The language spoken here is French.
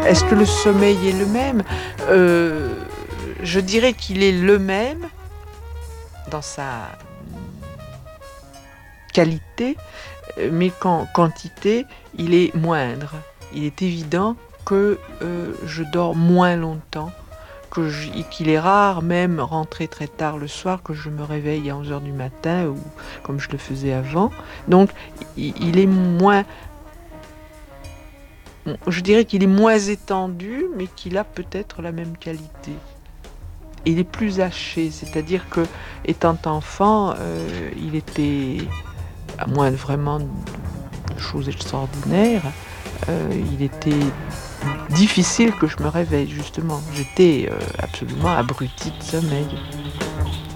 Est-ce que le sommeil est le même? Je dirais qu'il est le même dans sa qualité, mais qu'en quantité, il est moindre. Il est évident que, je dors moins longtemps, et qu'il est rare même rentré très tard le soir, que je me réveille à 11 heures du matin ou comme je le faisais avant. Donc il est moins, je dirais qu'il est moins étendu, mais qu'il a peut-être la même qualité. Il est plus haché, c'est-à-dire que, étant enfant, il était, à moins de vraiment de choses extraordinaires, il était difficile que je me réveille justement. J'étais, absolument abrutie de sommeil.